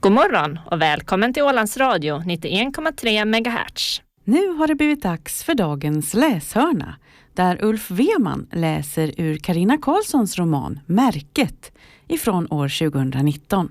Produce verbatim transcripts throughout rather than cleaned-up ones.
God morgon och välkommen till Ålands Radio nittioen komma tre megahertz. Nu har det blivit dags för dagens läshörna, där Ulf Weman läser ur Carina Karlssons roman Märket ifrån år tjugonitton.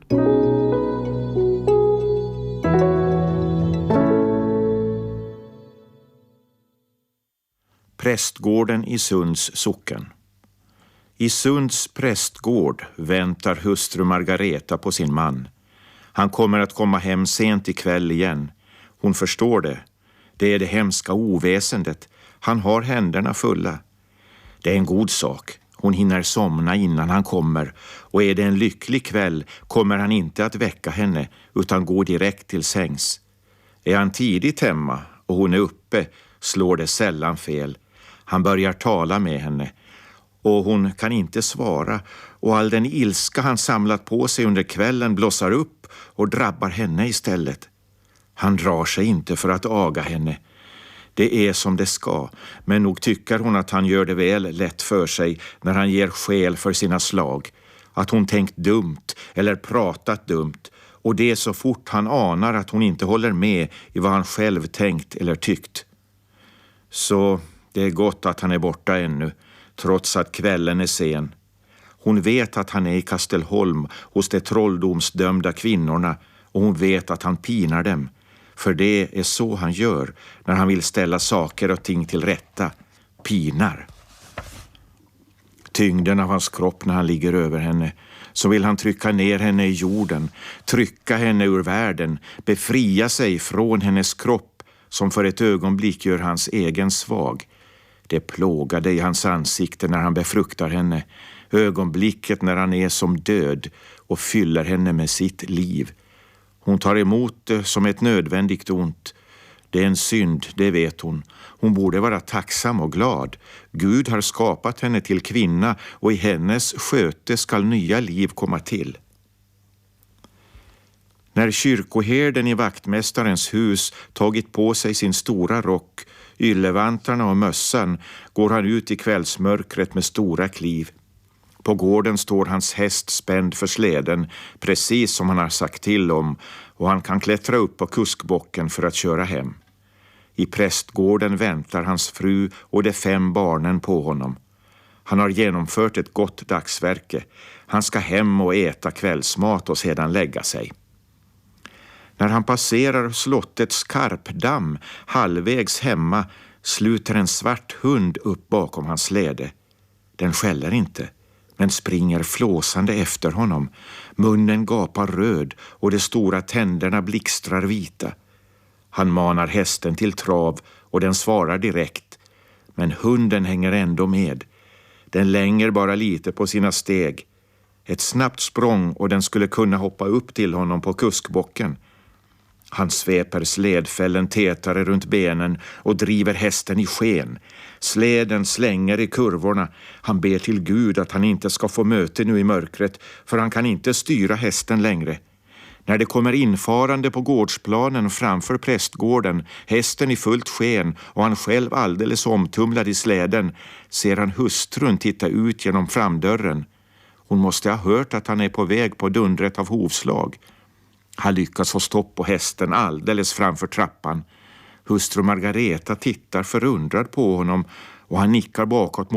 Prästgården i Sunds socken. I Sunds prästgård väntar hustru Margareta på sin man. Han kommer att komma hem sent ikväll igen. Hon förstår det. Det är det hemska oväsendet. Han har händerna fulla. Det är en god sak. Hon hinner somna innan han kommer. Och är det en lycklig kväll kommer han inte att väcka henne utan gå direkt till sängs. Är han tidigt hemma och hon är uppe slår det sällan fel. Han börjar tala med henne. Och hon kan inte svara och all den ilska han samlat på sig under kvällen blossar upp och drabbar henne istället. Han drar sig inte för att aga henne. Det är som det ska, men nog tycker hon att han gör det väl lätt för sig när han ger skäl för sina slag. Att hon tänkt dumt eller pratat dumt och det så fort han anar att hon inte håller med i vad han själv tänkt eller tyckt. Så det är gott att han är borta ännu. Trots att kvällen är sen. Hon vet att han är i Kastelholm hos de trolldomsdömda kvinnorna och hon vet att han pinar dem. För det är så han gör när han vill ställa saker och ting till rätta. Pinar. Tyngden av hans kropp när han ligger över henne. Så vill han trycka ner henne i jorden. Trycka henne ur världen. Befria sig från hennes kropp som för ett ögonblick gör hans egen svag. Det plågade i hans ansikte när han befruktar henne. Ögonblicket när han är som död och fyller henne med sitt liv. Hon tar emot det som ett nödvändigt ont. Det är en synd, det vet hon. Hon borde vara tacksam och glad. Gud har skapat henne till kvinna och i hennes sköte skall nya liv komma till. När kyrkoherden i vaktmästarens hus tagit på sig sin stora rock, yllevantarna och mössan går han ut i kvällsmörkret med stora kliv. På gården står hans häst spänd för släden, precis som han har sagt till om, och han kan klättra upp på kuskbocken för att köra hem. I prästgården väntar hans fru och de fem barnen på honom. Han har genomfört ett gott dagsverke. Han ska hem och äta kvällsmat och sedan lägga sig. När han passerar slottets karpdamm halvvägs hemma sluter en svart hund upp bakom hans släde. Den skäller inte, men springer flåsande efter honom. Munnen gapar röd och de stora tänderna blixtrar vita. Han manar hästen till trav och den svarar direkt. Men hunden hänger ändå med. Den länger bara lite på sina steg. Ett snabbt språng och den skulle kunna hoppa upp till honom på kuskbocken. Han sveper sledfällen tätare runt benen och driver hästen i sken. Släden slänger i kurvorna. Han ber till Gud att han inte ska få möte nu i mörkret, för han kan inte styra hästen längre. När det kommer infarande på gårdsplanen framför prästgården, hästen i fullt sken och han själv alldeles omtumlad i släden, ser han hustrun titta ut genom framdörren. Hon måste ha hört att han är på väg på dundret av hovslag. Han lyckas få stopp på hästen alldeles framför trappan. Hustru Margareta tittar förundrad på honom och han nickar bakåt mot